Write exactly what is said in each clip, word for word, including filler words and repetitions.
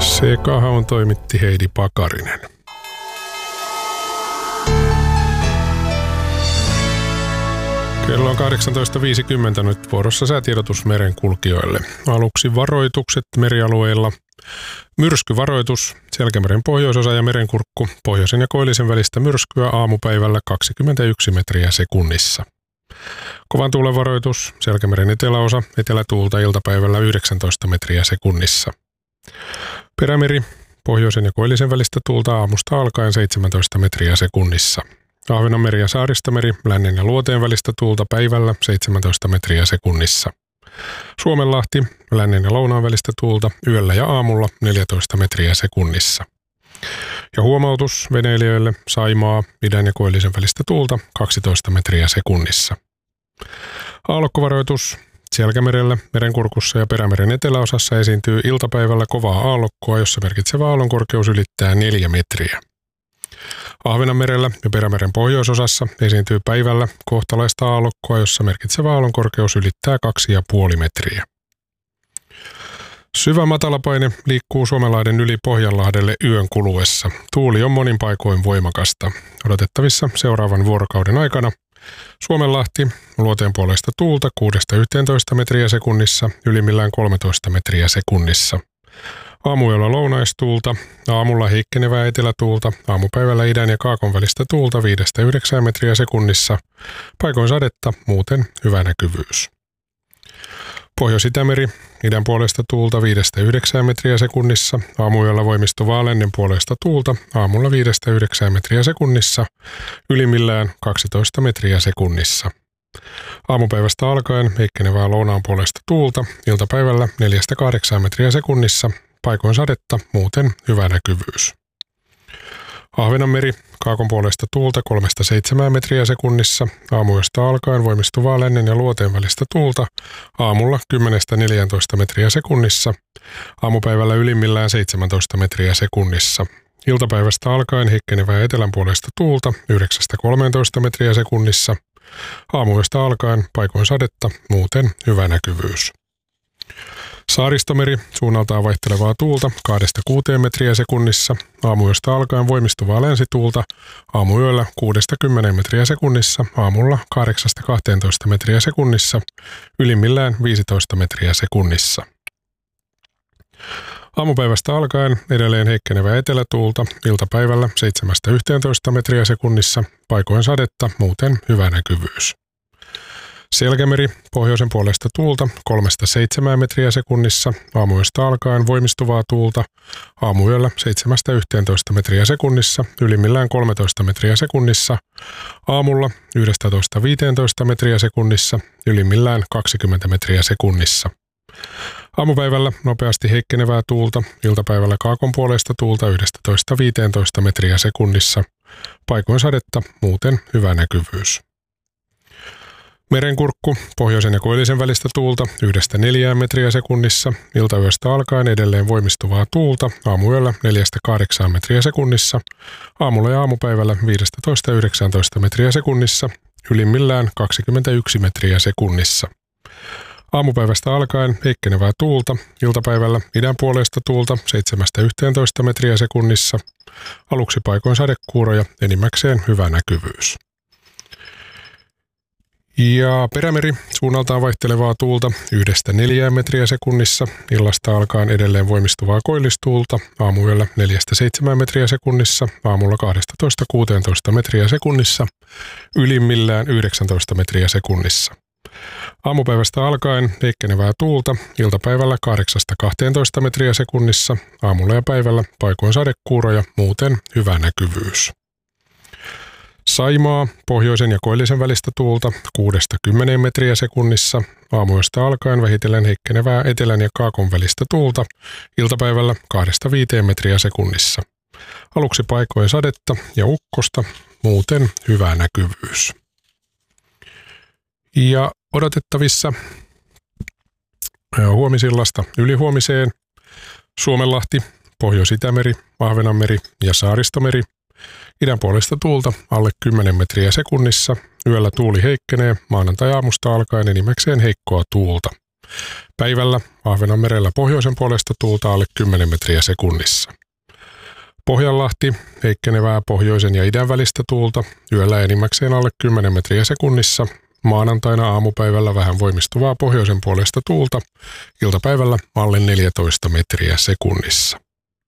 Sekahaun toimitti Heidi Pakarinen. Kello on kahdeksantoista viisikymmentä, nyt vuorossa säätiedotus merenkulkijoille. Aluksi varoitukset merialueilla. Myrskyvaroitus, Selkämeren pohjoisosa ja Merenkurkku, pohjoisen ja koillisen välistä myrskyä aamupäivällä kaksikymmentäyksi metriä sekunnissa. Kovan tuulen varoitus, Selkämeren eteläosa, etelätuulta iltapäivällä yhdeksäntoista metriä sekunnissa. Perämeri, pohjoisen ja koillisen välistä tuulta aamusta alkaen seitsemäntoista metriä sekunnissa. Ahvenanmeri ja Saaristomeri, lännen ja luoteen välistä tuulta päivällä seitsemäntoista metriä sekunnissa. Suomenlahti, lännen ja lounaan välistä tuulta yöllä ja aamulla neljätoista metriä sekunnissa. Ja huomautus veneilijöille, Saimaa, idän ja koillisen välistä tuulta kaksitoista metriä sekunnissa. Aallokkovaroitus, Selkämerellä, Merenkurkussa ja Perämeren eteläosassa esiintyy iltapäivällä kovaa aallokkoa, jossa merkitsevä aallonkorkeus ylittää neljä metriä. Ahvenanmerellä ja Perämeren pohjoisosassa esiintyy päivällä kohtalaista aallokkoa, jossa merkitsevä aallonkorkeus ylittää kaksi pilkku viisi metriä. Syvä matalapaine liikkuu Suomenlahden yli Pohjanlahdelle yön kuluessa. Tuuli on monin paikoin voimakasta. Odotettavissa seuraavan vuorokauden aikana Suomenlahti, luoteen puolesta tuulta kuudesta yhteentoista metriä sekunnissa, ylimmillään kolmetoista metriä sekunnissa. Aamuyöllä lounaistuulta, aamulla heikkenevää etelätuulta, aamupäivällä idän ja kaakon välistä tuulta viidestä yhdeksään metriä sekunnissa, paikoin sadetta, muuten hyvä näkyvyys. Pohjois-Itämeri, idän puolesta tuulta viidestä yhdeksään metriä sekunnissa, aamuyöllä voimistuvaa lännen puolesta tuulta, aamulla viidestä yhdeksään metriä sekunnissa, ylimmillään kaksitoista metriä sekunnissa. Aamupäivästä alkaen heikkenevää lounaan puolesta tuulta, iltapäivällä neljästä kahdeksaan metriä sekunnissa, paikoin sadetta, muuten hyvä näkyvyys. Ahvenanmeri, kaakon puolesta tuulta kolmesta seitsemään metriä sekunnissa, aamuyöstä alkaen voimistuvaa lännen ja luoteen välistä tuulta, aamulla kymmenestä neljääntoista metriä sekunnissa, aamupäivällä ylimmillään seitsemäntoista metriä sekunnissa. Iltapäivästä alkaen heikkenevää etelän puolesta tuulta yhdeksästä kolmeentoista metriä sekunnissa, aamuyöstä alkaen paikoin sadetta, muuten hyvä näkyvyys. Saaristomeri, suunnaltaan vaihtelevaa tuulta kahdesta kuuteen metriä sekunnissa, aamuyöstä alkaen voimistuvaa länsituulta, aamuyöllä kuudesta kymmeneen metriä sekunnissa, aamulla kahdeksasta kahteentoista metriä sekunnissa, ylimmillään viisitoista metriä sekunnissa. Aamupäivästä alkaen edelleen heikkenevää etelätuulta, iltapäivällä seitsemästä yhteentoista metriä sekunnissa, paikoin sadetta, muuten hyvä näkyvyys. Selkämeri, pohjoisen puolesta tuulta kolmesta seitsemään metriä sekunnissa, aamuyöstä alkaen voimistuvaa tuulta, aamuyöllä seitsemästä yhteentoista metriä sekunnissa, ylimmillään kolmetoista metriä sekunnissa, aamulla yhdestätoista viiteentoista metriä sekunnissa, ylimmillään kaksikymmentä metriä sekunnissa. Aamupäivällä nopeasti heikkenevää tuulta, iltapäivällä kaakon puolesta tuulta yhdestätoista viiteentoista metriä sekunnissa, paikoin sadetta, muuten hyvä näkyvyys. Merenkurkku, pohjoisen ja koillisen välistä tuulta yhdestä neljään metriä sekunnissa, iltayöstä alkaen edelleen voimistuvaa tuulta, aamuyöllä neljästä kahdeksaan metriä sekunnissa, aamulla ja aamupäivällä viidestätoista yhdeksäntoista metriä sekunnissa, ylimmillään kaksikymmentäyksi metriä sekunnissa. Aamupäivästä alkaen heikkenevää tuulta, iltapäivällä idän puolesta tuulta seitsemästä yhteentoista metriä sekunnissa, aluksi paikoin sadekuuroja, enimmäkseen hyvä näkyvyys. Ja Perämeri, suunnaltaan vaihtelevaa tuulta yhdestä neljään metriä sekunnissa, illasta alkaen edelleen voimistuvaa koillistuulta, aamuyöllä neljästä seitsemään metriä sekunnissa, aamulla kahdestatoista kuuteentoista metriä sekunnissa, ylimmillään yhdeksäntoista metriä sekunnissa. Aamupäivästä alkaen heikkenevää tuulta, iltapäivällä kahdeksasta kahteentoista metriä sekunnissa, aamulla ja päivällä paikoin sadekuuroja, muuten hyvä näkyvyys. Saimaa, pohjoisen ja koillisen välistä tuulta kuudesta kymmeneen metriä sekunnissa, aamuyöstä alkaen vähitellen heikkenevää etelän ja kaakon välistä tuulta, iltapäivällä kahdesta viiteen metriä sekunnissa. Aluksi paikoin sadetta ja ukkosta, muuten hyvä näkyvyys. Ja odotettavissa huomisillasta ylihuomiseen Suomenlahti, Pohjois-Itämeri, Ahvenanmeri ja Saaristomeri, idän puolesta tuulta alle kymmenen metriä sekunnissa, yöllä tuuli heikkenee, maanantai-aamusta alkaen enimmäkseen heikkoa tuulta. Päivällä Ahvenanmerellä pohjoisen puolesta tuulta alle kymmenen metriä sekunnissa. Pohjanlahti, heikkenevää pohjoisen ja idän välistä tuulta, yöllä enimmäkseen alle kymmenen metriä sekunnissa. Maanantaina aamupäivällä vähän voimistuvaa pohjoisen puolesta tuulta, iltapäivällä alle neljätoista metriä sekunnissa.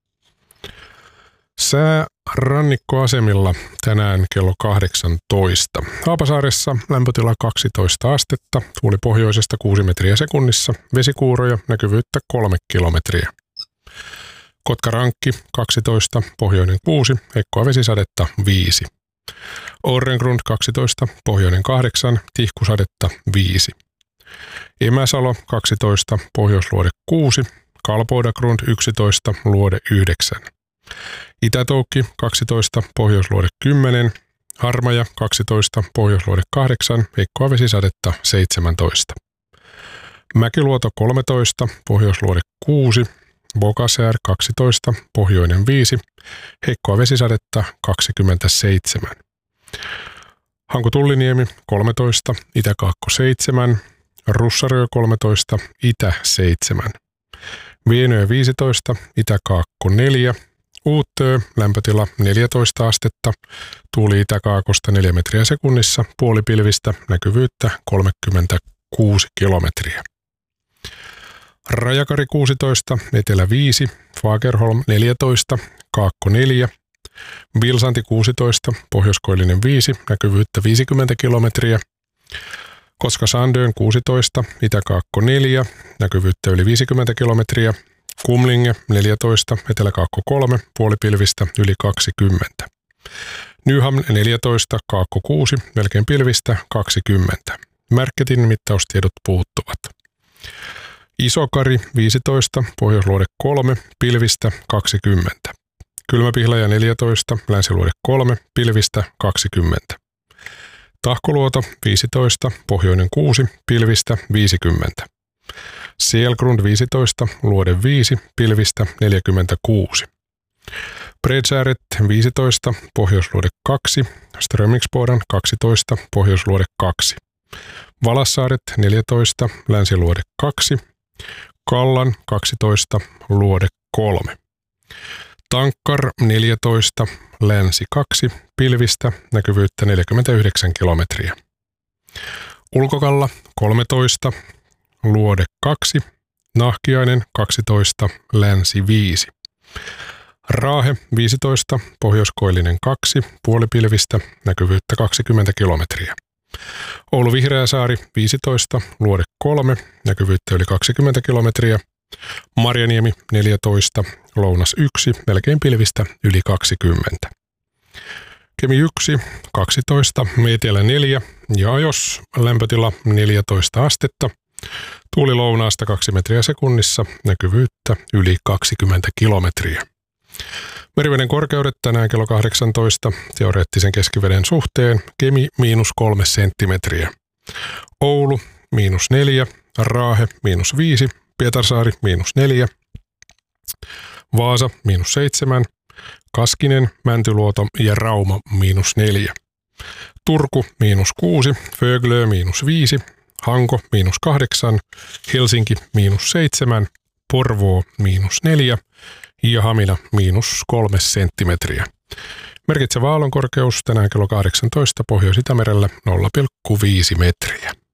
Sää rannikkoasemilla tänään kello kahdeksantoista. Haapasaaressa lämpötila kaksitoista astetta, tuuli pohjoisesta kuusi metriä sekunnissa, vesikuuroja, näkyvyyttä kolme kilometriä. Kotkarankki kaksitoista, pohjoinen kuusi, heikkoa vesisadetta viisi. Orrengrund kaksitoista, pohjoinen kahdeksan, tihkusadetta viisi. Emäsalo kaksitoista, pohjoisluode kuusi, Kalpoidagrund yksitoista, luode yhdeksän. Itätoukki kaksitoista, pohjoisluode kymmenen, Harmaja kaksitoista, pohjoisluode kahdeksan, heikkoa vesisadetta seitsemäntoista. Mäkiluoto kolmetoista, pohjoisluode kuusi, Bogasär kaksitoista, pohjoinen viisi, heikkoa vesisadetta kaksikymmentäseitsemän. Hanko-Tulliniemi kolmetoista, Itä-Kaakko seitsemän, Russarö kolmetoista, Itä seitsemän. Vienöö viisitoista, Itä-Kaakko neljä, Uuttöö, lämpötila neljätoista astetta, tuuli Itä-Kaakosta neljä metriä sekunnissa, puolipilvistä, näkyvyyttä kolmekymmentäkuusi kilometriä. Rajakari kuusitoista, Etelä viisi, Fagerholm neljätoista, Kaakko neljä, Vilsanti kuusitoista, Pohjoiskoillinen viisi, näkyvyyttä viisikymmentä kilometriä. Koska-Sandön kuusitoista, Itä-Kaakko neljä, näkyvyyttä yli viisikymmentä kilometriä. Kumlinge neljätoista, Etelä-Kaakko kolme, puolipilvistä yli kaksikymmentä. Nyhamn neljätoista, Kaakko kuusi, melkein pilvistä kaksikymmentä. Märketin mittaustiedot puuttuvat. Isokari viisitoista, Pohjoisluode kolme, pilvistä kaksikymmentä. Kylmäpihlaja neljätoista, Länsiluode kolme, pilvistä kaksikymmentä. Tahkoluoto viisitoista, Pohjoinen kuusi, pilvistä viisikymmentä. Selgrund viisitoista, Luode viisi, pilvistä neljäkymmentäkuusi. Bredsääret viisitoista, Pohjoisluode kaksi, Strömingsboden kaksitoista, Pohjoisluode kaksi. Valassaaret neljätoista, Länsiluode kaksi, Kallan kaksitoista, Luode kolme. Tankkar neljätoista, Länsi kaksi, pilvistä, näkyvyyttä neljäkymmentäyhdeksän kilometriä. Ulkokalla kolmetoista, Luode kaksi, Nahkiainen kaksitoista, Länsi viisi. Raahe viisitoista, Pohjoiskoillinen kaksi, puolipilvistä, näkyvyyttä kaksikymmentä kilometriä. Oulu Vihreäsaari viisitoista, Luode kolme, näkyvyyttä yli kaksikymmentä kilometriä. Marjaniemi neljätoista, Lounas yksi, melkein pilvistä yli kaksikymmentä. Kemi yksi, kaksitoista, Etelä neljä ja Ajos, lämpötila neljätoista astetta. Tuuli lounaasta kaksi metriä sekunnissa, näkyvyyttä yli kaksikymmentä kilometriä. Meriveden korkeudet tänään kello kahdeksantoista, teoreettisen keskiveden suhteen, Kemi miinus kolme senttimetriä. Oulu miinus neljä, Raahe miinus viisi, Pietarsaari miinus neljä, Vaasa miinus seitsemän, Kaskinen, Mäntyluoto ja Rauma miinus neljä. Turku miinus kuusi, Föglö miinus viisi, Hanko miinus kahdeksan, Helsinki miinus seitsemän, Porvoo miinus neljä ja Hamina miinus kolme senttimetriä. Merkitsevä aallonkorkeus tänään kello kahdeksantoista Pohjois-Itämerellä nolla pilkku viisi metriä.